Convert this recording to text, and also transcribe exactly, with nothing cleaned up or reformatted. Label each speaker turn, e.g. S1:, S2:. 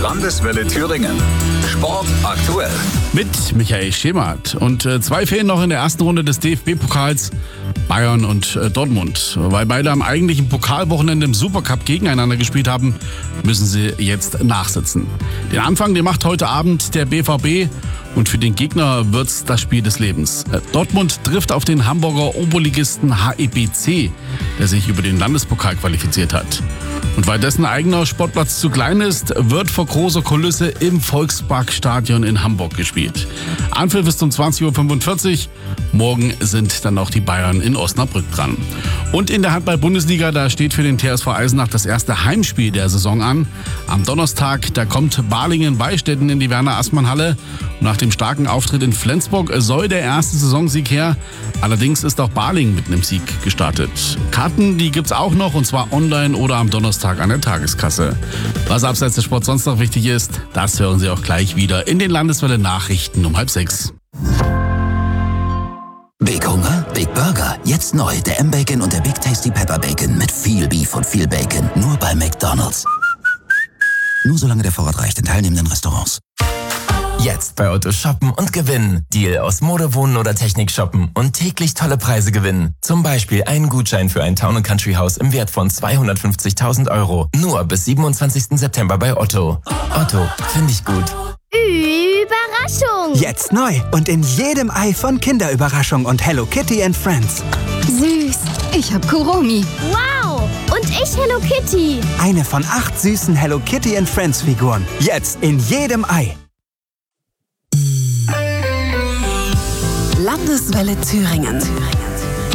S1: Landeswelle Thüringen. Sport aktuell.
S2: Mit Michael Schemert. Und äh, zwei fehlen noch in der ersten Runde des D F B-Pokals. Bayern und äh, Dortmund. Weil beide am eigentlichen Pokalwochenende im Supercup gegeneinander gespielt haben, müssen sie jetzt nachsitzen. Den Anfang, den macht heute Abend der B V B. Und für den Gegner wird's das Spiel des Lebens. Äh, Dortmund trifft auf den Hamburger Oberligisten H E B C, der sich über den Landespokal qualifiziert hat. Und weil dessen eigener Sportplatz zu klein ist, wird vor großer Kulisse im Volksparkstadion in Hamburg gespielt. Anpfiff ist um zwanzig Uhr fünfundvierzig. Morgen sind dann auch die Bayern in Osnabrück dran. Und in der Handball-Bundesliga, da steht für den T S V Eisenach das erste Heimspiel der Saison an. Am Donnerstag, da kommt Balingen-Weistetten in die Werner-Assmann-Halle. Nach dem starken Auftritt in Flensburg soll der erste Saisonsieg her. Allerdings ist auch Balingen mit einem Sieg gestartet. Karten, die gibt's auch noch, und zwar online oder am Donnerstag an der Tageskasse. Was abseits des Sports sonst noch wichtig ist, das hören Sie auch gleich wieder in den Landeswelle Nachrichten um halb sechs.
S3: Big Hunger? Big Burger. Jetzt neu. Der M-Bacon und der Big Tasty Pepper Bacon mit viel Beef und viel Bacon. Nur bei McDonald's. Nur solange der Vorrat reicht in teilnehmenden Restaurants.
S4: Jetzt bei Otto shoppen und gewinnen. Deal aus Mode, Wohnen oder Technik shoppen und täglich tolle Preise gewinnen. Zum Beispiel einen Gutschein für ein Town and Country Haus im Wert von zweihundertfünfzigtausend Euro. Nur bis siebenundzwanzigsten September bei Otto. Otto, finde ich gut.
S5: Überraschung!
S6: Jetzt neu und in jedem Ei von Kinderüberraschung und Hello Kitty and Friends.
S5: Süß! Ich hab Kuromi. Wow! Und ich Hello Kitty.
S6: Eine von acht süßen Hello Kitty and Friends Figuren. Jetzt in jedem Ei.
S7: Landeswelle Thüringen.